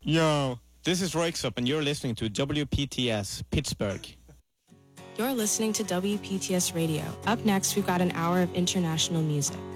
Yo, this is Roixup, and you're listening to WPTS Pittsburgh. You're listening to WPTS Radio. Up next, we've got an hour of international music.